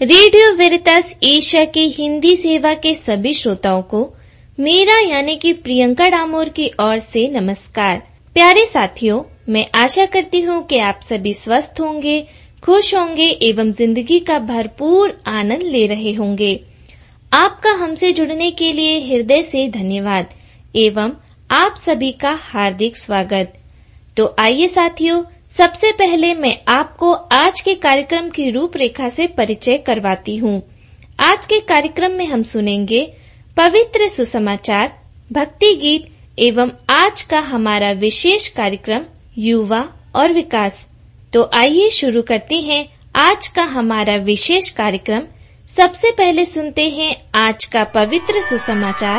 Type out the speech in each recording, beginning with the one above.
Radio वेरितास Asia के हिंदी सेवा के सभी श्रोताओं को मेरा यानी कि प्रियंका डामोर की ओर से नमस्कार। प्यारे साथियों, मैं आशा करती हूँ कि आप सभी स्वस्थ होंगे, खुश होंगे एवं जिंदगी का भरपूर आनंद ले रहे होंगे। आपका हमसे जुड़ने के लिए हृदय से धन्यवाद एवं आप सभी का हार्दिक स्वागत। तो आइए साथियों, सबसे पहले मैं आपको आज के कार्यक्रम की रूपरेखा से परिचय करवाती हूँ। आज के कार्यक्रम में हम सुनेंगे पवित्र सुसमाचार, भक्ति गीत एवं आज का हमारा विशेष कार्यक्रम युवा और विकास। तो आइए शुरू करते हैं आज का हमारा विशेष कार्यक्रम। सबसे पहले सुनते हैं आज का पवित्र सुसमाचार।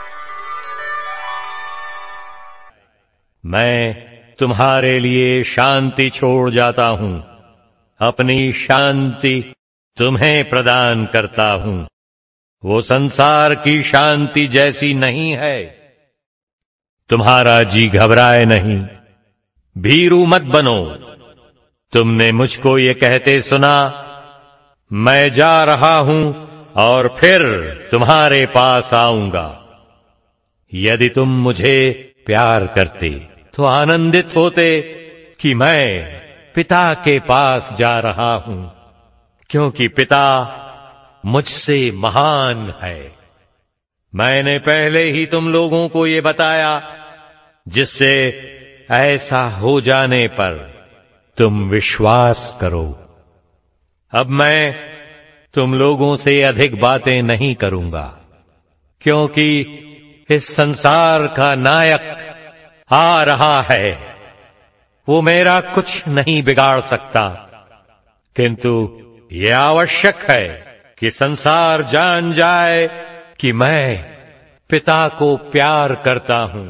मैं तुम्हारे लिए शांति छोड़ जाता हूँ, अपनी शांति तुम्हें प्रदान करता हूँ। वो संसार की शांति जैसी नहीं है। तुम्हारा जी घबराए नहीं, भीरू मत बनो। तुमने मुझको ये कहते सुना, मैं जा रहा हूँ और फिर तुम्हारे पास आऊंगा। यदि तुम मुझे प्यार करते तो आनंदित होते कि मैं पिता के पास जा रहा हूं, क्योंकि पिता मुझसे महान है। मैंने पहले ही तुम लोगों को ये बताया, जिससे ऐसा हो जाने पर तुम विश्वास करो। अब मैं तुम लोगों से अधिक बातें नहीं करूंगा, क्योंकि इस संसार का नायक आ रहा है। वो मेरा कुछ नहीं बिगाड़ सकता, किंतु ये आवश्यक है कि संसार जान जाए कि मैं पिता को प्यार करता हूं।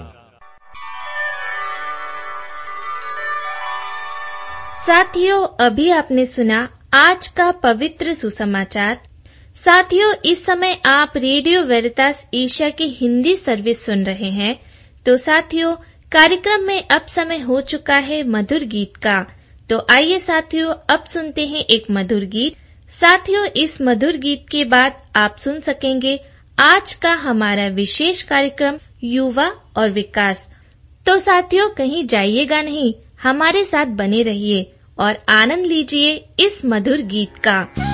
साथियों, अभी आपने सुना आज का पवित्र सुसमाचार। साथियों, इस समय आप रेडियो वेरितास एशिया की हिंदी सर्विस सुन रहे हैं। तो साथियों, कार्यक्रम में अब समय हो चुका है मधुर गीत का। तो आइए साथियों, अब सुनते हैं एक मधुर गीत। साथियों, इस मधुर गीत के बाद आप सुन सकेंगे आज का हमारा विशेष कार्यक्रम युवा और विकास। तो साथियों, कहीं जाइएगा नहीं, हमारे साथ बने रहिए और आनंद लीजिए इस मधुर गीत का।